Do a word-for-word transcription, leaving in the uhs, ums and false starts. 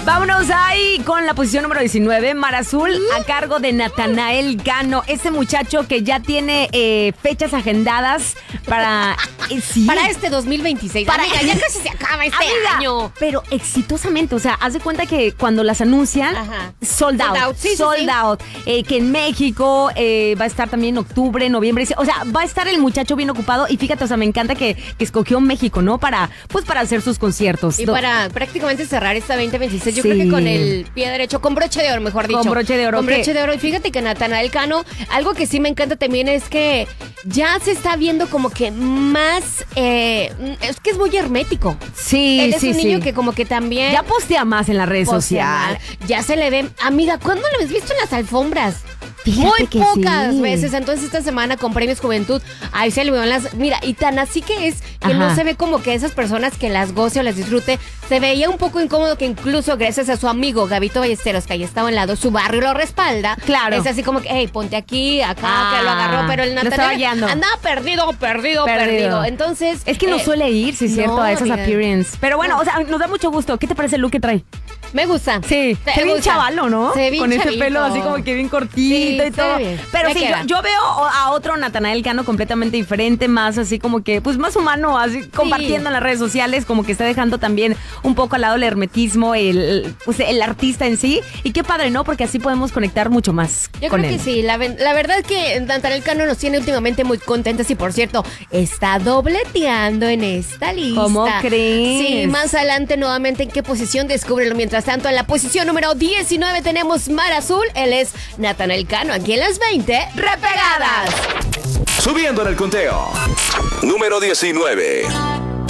Vámonos ahí con la posición número diecinueve, Mar Azul, a cargo de Natanael Cano. Este muchacho que ya tiene eh, fechas agendadas para... Eh, sí, para este dos mil veintiséis. Para- Amiga, ya casi se acaba este amiga, año. pero exitosamente, o sea, haz de cuenta que cuando las anuncian, Ajá. sold out, Sold out, sí, sí, sold sí. out. Eh, que en México eh, va a estar también en octubre, noviembre, o sea, va a estar el muchacho bien ocupado y fíjate, o sea, me encanta que, que escogió México, ¿no? Para, pues para hacer sus conciertos. Y No, para prácticamente cerrar esta veinte veintiséis, yo Sí. creo que con el pie derecho, con broche de oro, mejor dicho. Con broche de oro, Con ¿qué? broche de oro. Y fíjate que Natanael Cano, algo que sí me encanta también es que ya se está viendo como que más... eh, es que es muy hermético. Sí, Él es sí, un sí. niño que como que también... Ya postea más en las redes postea sociales. mal. Ya se le ve... Amiga, ¿cuándo lo has visto en las alfombras? Fíjate Muy que pocas sí. veces. Entonces esta semana con Premios Juventud, ahí se le veo en las... Mira, y tan así que es que Ajá. no se ve como que esas personas que las goce o las disfrute. Se veía un poco incómodo que incluso gracias a su amigo Gabito Ballesteros, que ahí estaba al lado, su barrio lo respalda. Claro. Es así como que, hey, ponte aquí, acá, Ah, que lo agarró. Pero el lo estaba Natanael guiando. andaba perdido, perdido, perdido, Perdido. Entonces... Es que no eh, suele ir, sí es cierto, no, a esas amiga. appearances. Pero bueno, No. o sea, nos da mucho gusto. ¿Qué te parece el look que trae? Me gusta. Sí, Te se ve bien gusta. chavalo, ¿no? Se ve bien Con ese chavito. pelo así como que bien cortito Sí, y se todo. ve bien. Pero Me sí, yo, queda. yo veo a otro Natanael Cano completamente diferente, más así como que, pues más humano, así compartiendo en las redes sociales, como que está dejando también un poco al lado el hermetismo, el, pues, el artista en sí. Y qué padre, ¿no? Porque así podemos conectar mucho más Yo con creo él. que sí, la, ven- la verdad es que Natanael Cano nos tiene últimamente muy contentos y por cierto, está dobleteando en esta lista. ¿Cómo crees? Sí, más adelante nuevamente en qué posición, descúbrelo. Mientras tanto, en la posición número diecinueve tenemos Mar Azul, él es Natanael Cano, aquí en las veinte repegadas. Subiendo en el conteo. Número diecinueve.